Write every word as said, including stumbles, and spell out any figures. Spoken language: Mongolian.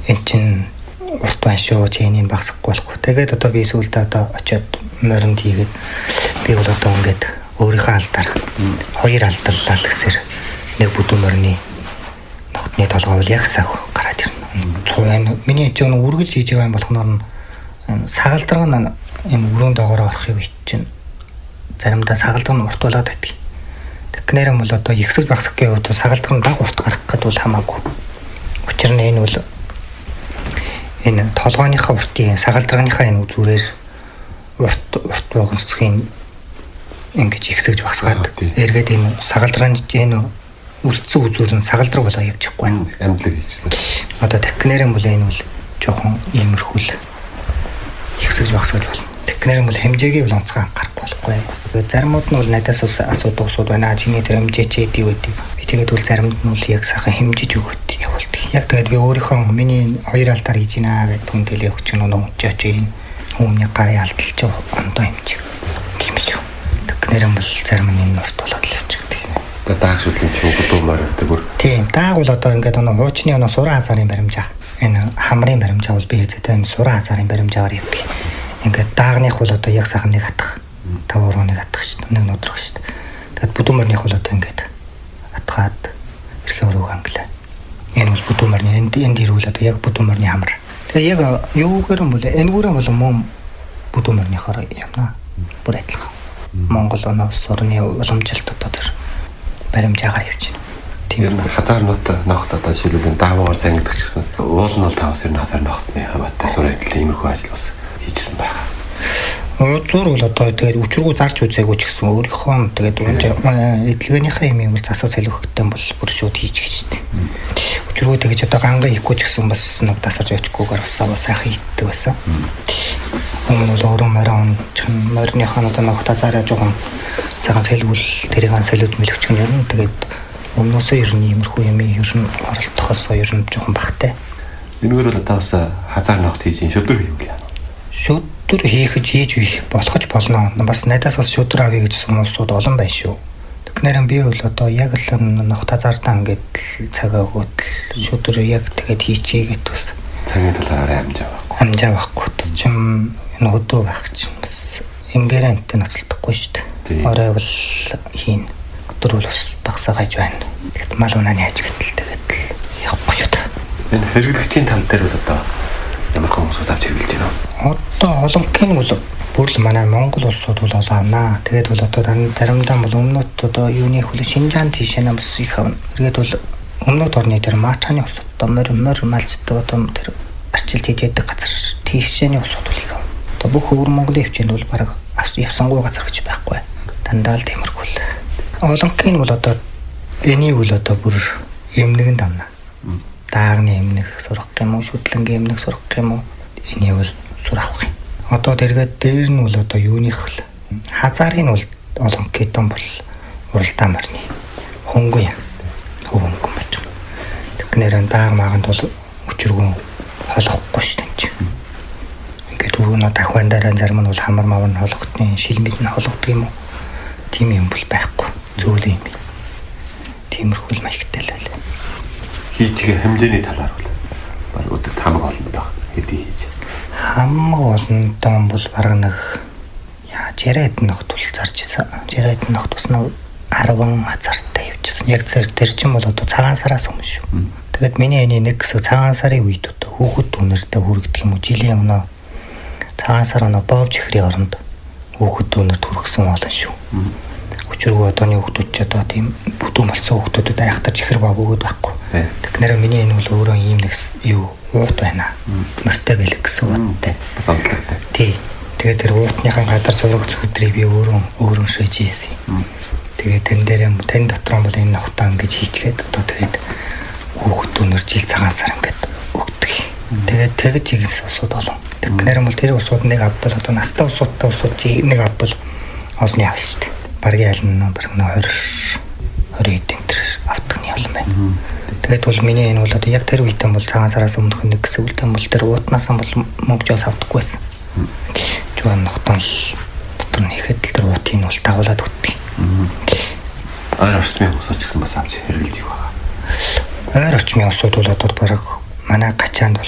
эн чин урт байна шүү чиний багсахгүй болохгүй. Тэгээд одоо би сүүлдээ одоо очиод моринд хийгээд би бол одоо ингээд өөрийнхөө алдаар хоёр алдаллаа л гэсээр нэг бүдүүн морины нохтны толгой бол яг сав гараад ирнэ. Цувын миний ч нэг үргэлж хийж байгаа юм болохноор нь сагалдраг нь энэ өрөөнд доогоор орохыг үе чинь заримдаа сагалдраг нь урт болоод байдаг. Тэгнээр нь бол одоо ихсэж багсахын үед сагалдраг нь баг урт гарах гэдэг бол хамаагүй. Учир нь энэ бол энэ толгойнхаа уртын сагалдрагынхаа энэ үзүүрээр урт урт болгоцгийн ингэж ихсэж багсгаад эргээд энэ сагалдрагын энэ үлдсэн үзүүр нь сагалдраг болоо явчихгүй. Амьдлаг хийчихлээ. Одоо техникээр нь бол энэ бол жоохон иймэрхүүл ихсэж багсаж болно. Техникээр нь бол хэмжээгээ бол онцгой анхаарахгүй болохгүй. Тэгээд заримуд нь бол надаас асуудаг усуд байна. Чиний тэр хэмжээч эдий гэдэг. Би тэгээд бол заримд нь бол яг сайхан хэмжиж өгöd явуулдаг. Яг тэгээд би өөрийнхөө миний хоёр алдаар хийж гинэ гэдэг хүн тэлээ өгч нь өнөө чаач энэ хүний гарын алдалч ондоо хэмжиг. Тийм л юу. Техникээр нь бол зарим нь энэ урт болоод л явчихдаг. Дааг шүтлэн ч бүдүүн морь гэдэг бүр. Тийм, дааг бол одоо ингээд оноо хуучны оноо суран хазаарын баримжаа. Энэ хамрын баримжаа бол би хэзээ энэ суран хазаарын баримжаагаар явдаг. Ингээд даагных бол одоо яг сайхан нэг атах. Тав уруу нэг атах шүү дээ. Нэг нудрах шүү дээ. Тэгээд бүдүүн морных бол одоо ингээд атгаад эрхээ өрөөг англаа. Энэ бол бүдүүн морны энд энд ирвэл одоо яг бүдүүн морны хамар. Тэгээд яг юугаар юм бол энэгүүрэн бол мөн бүдүүн морныхоор явна. Бүр адилхан. Монгол оноо сурны уламжилт одоо тэр баримжаагаар явж байна. Тийм хазар нот ногт одоо жишээлбэл даавар зангидах ч гэсэн уул нь бол тавс ер нь хазар ногтны хамаатай сурайтал иймэрхүү ажил бас хийжсэн байна. Зур бол одоо тэгээд өчргөө зарч үзээгүй ч гэсэн өөрийнхөө тэгээд эдлэгэнийхээ юм бол засаг солиохтой бол бүр шууд хийж гэжтэй. Өчргөө тэгэж одоо ганга хийхгүй ч гэсэн бас нэг дасарч очихгүйгээр бас сайхан хийдэг байсан. Өмнө нь өөрөө морин чин мориныхаа одоо ногта зараа жоохон цагаан сэлгүүл тэрийг ан солиуд мэлвч юм юм. Тэгээд өмнөөсөө ер нь иймэрхүү юм ер нь оролдохоос ер нь жоохон багтай. Энэгээр бол одоо бас хазар ногт хийж шүдэр хийвэл яа. Шүдэр хийхэж хийж болохож болно. Бас найдаас бас шүдэр авъя гэж хүмүүсүүд олон байна шүү. Тэгэхээр би бол одоо яг л ногт хазаартаа ингээд цагаа өгөөд шүдэр яг тэгээд хийчихье гэд бас цагийн талаараа амжаа байхгүй. Амжаа байхгүй. Чим энэ өдөө байх чинь бас ингерэнттэй ноцолдохгүй шүү дээ. Орой бол хийн. Өдөр бол бас багсаа гаж байна. Тэгэхэд мал унааны хаж гэтэл тэгээд явахгүй юу та. Энэ хэрэглэгчийн тал дээр бол одоо ямар хүмүүсүүд авч хэрэглэж байна вэ? Одоо олонхын бол бүр л манай Монгол улсууд бол олоонаа. Тэгээд бол одоо заримдаа бол өмнөд одоо юуны хөл Шинжаан тийшээ бас их авна. Тэгээд бол өмнөд орны тэр Мачаны улсууд одоо морь морь малцдаг одоо тэр арчилт хийж яддаг газар тийшээний улсууд бол их авна. Одоо бүх өвөр Монголын хвчэнд бол бараг явсангүй газар гэж байхгүй. Дандаа л тиймэрхүү л. Олонхын бол одоо энийг бол одоо бүр эмнэгэн давна. Даагны эмнэг сурах юм уу, шүтлэнгийн эмнэг сурах юм уу? Энийг бол сур авах юм. Одоо тэргээд дээр нь бол одоо юуных л хазарын бол олонхын дом бол уралдаан морины хөнгөн юм. Хөнгөн байж байгаа. Тэгэхээр дааг маганд бол өчргөн холохгүй шүү дээ. Ингээд өргөнө дахван дараа зарим нь бол хамар мавар нь холготны шилмэл нь холгодог юм уу? Тийм юм бол байхгүй. Зөөлөн юм. Тиймэрхүү маш ихтэй л байл. Хийчихээ хэмжээний талаар бол баг өдөрт хамаг олон байна. Хэдий хийж. Хамаг олонтон бол бараг нэг яа жирэд ногт бол зарж исэн. Жирэд ногт бас нэг арван хазартай явжсэн. Яг тэр тэр чинь бол одоо цагаан сараас өмнө шүү. Тэгээд миний энэ нэг хэсэг цагаан сарын үед одоо хүүхэд үнэртэй хүрэгдэх юм уу? Жилийн өмнө цагаан сар оноо боовч ихрийн оронд хүүхэд үнэрт хүргэсэн олон шүү. Өчргөө одооны хүүхдүүд ч одоо тийм бүдүүн болсон хүүхдүүдэд айхтар чихэр бав өгöd байхгүй. Тэгэхээр миний энэ бол өөрөө ийм нэг юу уут байна. Мөртэй бэлэг гэсэн утгатай. Бас онцлогтой. Тий. Тэгээд тэр уутныхаа гадар зурагч өдрийг би өөрөө өөрөө шийдэж ийсэн. Тэгээд тэн дээр тэн дотор бол энэ нохтоо ингэж хийчгээд одоо тэгээд хүүхэд өнөр жил цагаан сар ингээд өгдөг. Тэгээд тэгж игэнс усууд болон. Тэгэхээр бол тэр усууд нэг авбал одоо настай усуудтай усууд чи нэг авбал олны авна шүү дээ. Баргийн аль нь бараг нэг двадцать двадцать тэмтэр автгны олон байна. Тэгээд бол миний энэ бол одоо яг тэр үедээ бол цагаан сараас өмнөх нэг хэсэг үлдэн бол тэр уутнаас нь бол мөнгөж авдаггүй байсан. Жуан нохтон дотор нь ихэд л тэр уутын бол дагуулад өгдөг. Ойр орчмын усууд ч гэсэн бас авч хэрэглэж байгаа. Ойр орчмын усууд бол одоо бараг манай гачаанд